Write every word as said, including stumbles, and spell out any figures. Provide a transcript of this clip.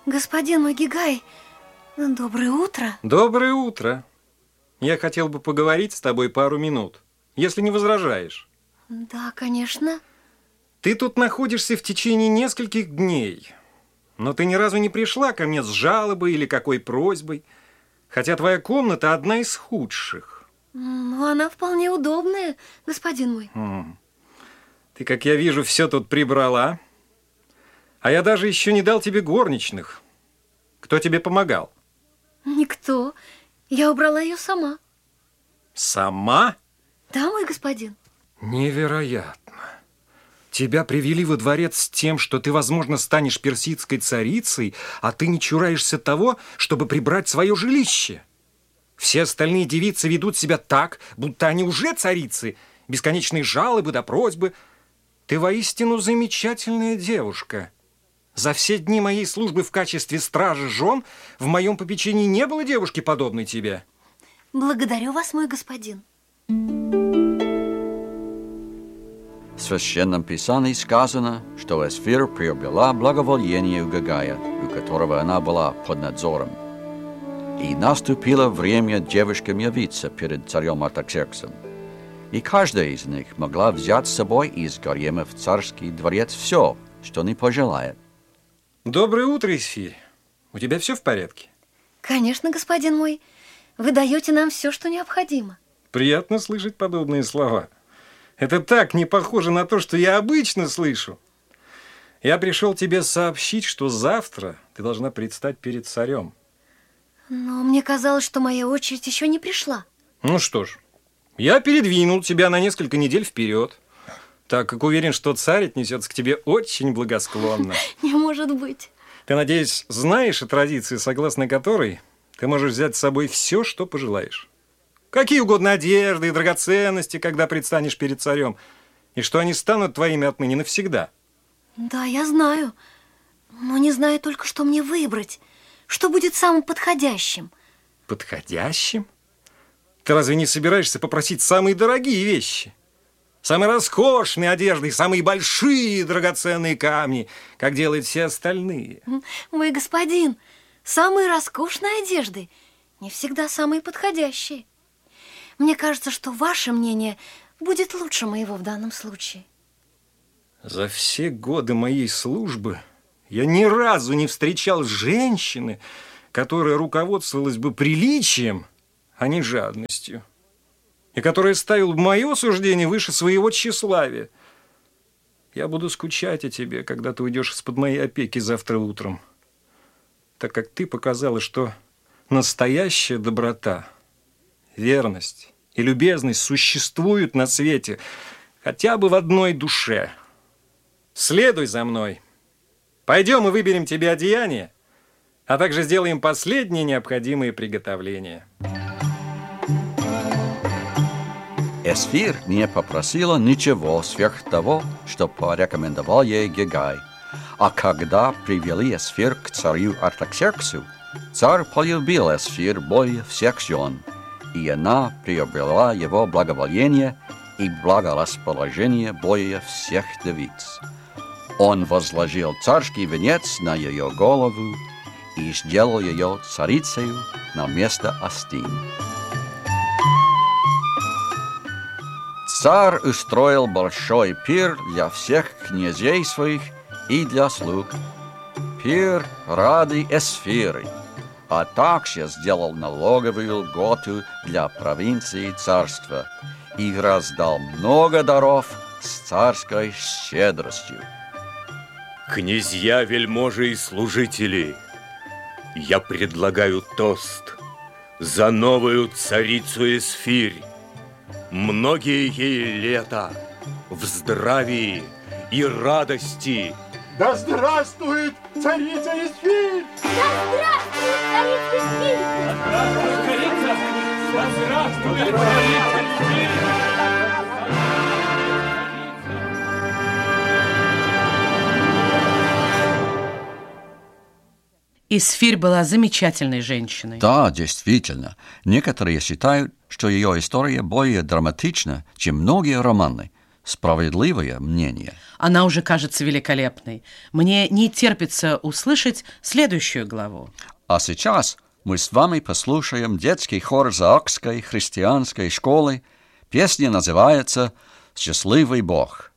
Господин мой Гигай, доброе утро. Доброе утро. Я хотел бы поговорить с тобой пару минут, если не возражаешь. Да, конечно. Ты тут находишься в течение нескольких дней, но ты ни разу не пришла ко мне с жалобой или какой просьбой, хотя твоя комната одна из худших. Но она вполне удобная, господин мой. М. Ты, как я вижу, все тут прибрала, а я даже еще не дал тебе горничных. Кто тебе помогал? Никто. Я убрала ее сама. Сама? Да, мой господин. Невероятно. Тебя привели во дворец с тем, что ты, возможно, станешь персидской царицей, а ты не чураешься того, чтобы прибрать свое жилище. Все остальные девицы ведут себя так, будто они уже царицы. Бесконечные жалобы да просьбы. Ты воистину замечательная девушка. За все дни моей службы в качестве стражи жен в моем попечении не было девушки, подобной тебе. Благодарю вас, мой господин. В Священном Писании сказано, что Эсфир приобрела благоволение у Гигая, у которого она была под надзором. И наступило время девушкам явиться перед царем Артаксерксом. И каждая из них могла взять с собой из гарема в царский дворец все, что не пожелает. Доброе утро, Эсфирь. У тебя все в порядке? Конечно, господин мой. Вы даете нам все, что необходимо. Приятно слышать подобные слова. Это так не похоже на то, что я обычно слышу. Я пришел тебе сообщить, что завтра ты должна предстать перед царем. Но мне казалось, что моя очередь еще не пришла. Ну что ж, я передвинул тебя на несколько недель вперед, так как уверен, что царь отнесется к тебе очень благосклонно. Не может быть. Ты, надеюсь, знаешь о традиции, согласно которой ты можешь взять с собой все, что пожелаешь. Какие угодно одежды и драгоценности, когда предстанешь перед царем, и что они станут твоими отныне навсегда. Да, я знаю, но не знаю только, что мне выбрать, что будет самым подходящим. Подходящим? Ты разве не собираешься попросить самые дорогие вещи? Самые роскошные одежды, самые большие драгоценные камни, как делают все остальные. Мой господин, самые роскошные одежды не всегда самые подходящие. Мне кажется, что ваше мнение будет лучше моего в данном случае. За все годы моей службы я ни разу не встречал женщины, которая руководствовалась бы приличием, а не жадностью, и которая ставила бы мое суждение выше своего тщеславия. Я буду скучать о тебе, когда ты уйдешь из-под моей опеки завтра утром, так как ты показала, что настоящая доброта, верность и любезность существуют на свете хотя бы в одной душе. Следуй за мной. Пойдем и выберем тебе одеяние, а также сделаем последние необходимые приготовления. Эсфир не попросила ничего сверх того, что порекомендовал ей Гигай. А когда привели Эсфир к царю Артаксерксу, царь полюбил Эсфир более всех жен, и она приобрела его благоволение и благорасположение более всех девиц. Он возложил царский венец на ее голову и сделал ее царицею на место Астин. Царь устроил большой пир для всех князей своих и для слуг. Пир ради Эсфиры, а также сделал налоговую льготу для провинции царства и раздал много даров с царской щедростью. Князья, вельможи и служители, я предлагаю тост за новую царицу Эсфирь. Многие ей лета в здравии и радости. Да здравствует царица Эсфирь! Да здравствует царица Эсфирь! Да здравствует царица! Да здравствует царица Эсфирь! Эсфирь была замечательной женщиной. Да, действительно. Некоторые считают, что ее история более драматична, чем многие романы. справедливое мнение. Она уже кажется великолепной. Мне не терпится услышать следующую главу. А сейчас мы с вами послушаем детский хор Заокской христианской школы. Песня называется «Счастливый Бог».